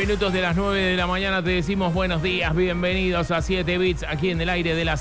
minutos de las 9 de la mañana te decimos buenos días, bienvenidos a 7 Bits, aquí en el aire de la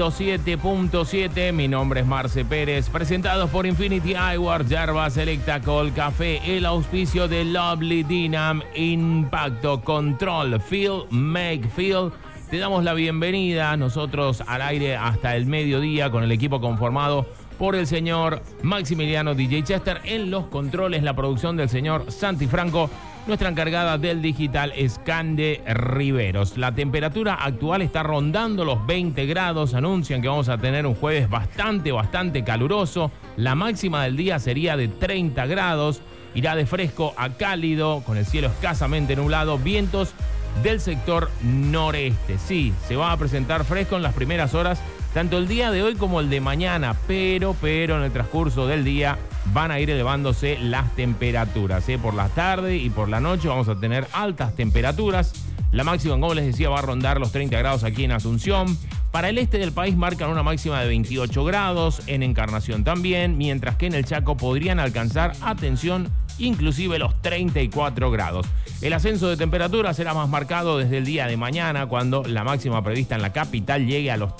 107.7. Mi nombre es Marce Pérez, presentados por Infinity Eyewear, Yerba Selecta, Col Café, el auspicio de Lovely Dynam, Impacto Control, Feel, Make Feel. Te damos la bienvenida, nosotros al aire hasta el mediodía con el equipo conformado por el señor Maximiliano DJ Chester, en los controles, la producción del señor Santi Franco. Nuestra encargada del digital es Cande Riveros. La temperatura actual está rondando los 20 grados. Anuncian que vamos a tener un jueves bastante caluroso. La máxima del día sería de 30 grados. Irá de fresco a cálido, con el cielo escasamente nublado. Vientos del sector noreste. Sí, se va a presentar fresco en las primeras horas, tanto el día de hoy como el de mañana, pero en el transcurso del día van a ir elevándose las temperaturas. Por la tarde y por la noche vamos a tener altas temperaturas. La máxima, como les decía, va a rondar los 30 grados aquí en Asunción. Para el este del país marcan una máxima de 28 grados, en Encarnación también, mientras que en el Chaco podrían alcanzar, atención, inclusive los 34 grados. El ascenso de temperatura será más marcado desde el día de mañana, cuando la máxima prevista en la capital llegue a los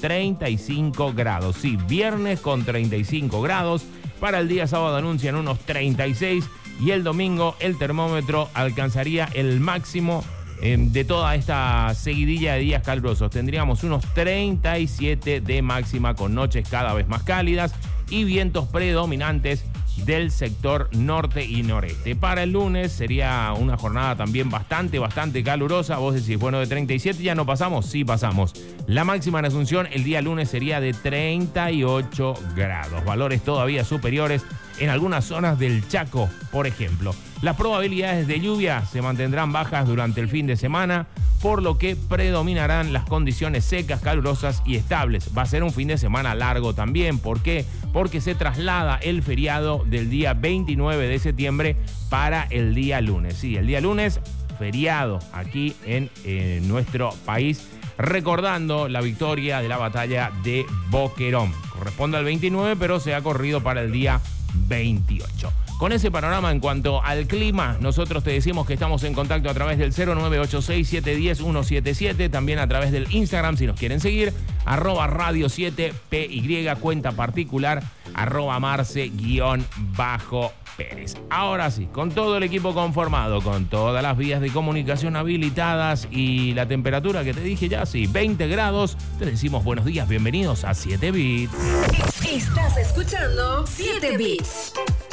35 grados. Sí, viernes con 35 grados. Para el día sábado anuncian unos 36 y el domingo el termómetro alcanzaría el máximo de toda esta seguidilla de días calurosos. Tendríamos unos 37 de máxima, con noches cada vez más cálidas y vientos predominantes del sector norte y noreste. Para el lunes sería una jornada también bastante calurosa. Vos decís, bueno, de 37 ya no pasamos. Sí pasamos. La máxima en Asunción el día lunes sería de 38 grados. Valores todavía superiores en algunas zonas del Chaco, por ejemplo. Las probabilidades de lluvia se mantendrán bajas durante el fin de semana, por lo que predominarán las condiciones secas, calurosas y estables. Va a ser un fin de semana largo también. ¿Por qué? Porque se traslada el feriado del día 29 de septiembre para el día lunes. Sí, el día lunes, feriado aquí en nuestro país, recordando la victoria de la batalla de Boquerón. Corresponde al 29, pero se ha corrido para el día 28. Con ese panorama en cuanto al clima, nosotros te decimos que estamos en contacto a través del 0986-710-177, también a través del Instagram si nos quieren seguir, @radio7py, cuenta particular, @marce_pérez. Ahora sí, con todo el equipo conformado, con todas las vías de comunicación habilitadas y la temperatura que te dije ya, sí, 20 grados, te decimos buenos días, bienvenidos a 7 Bits. Estás escuchando 7 Bits.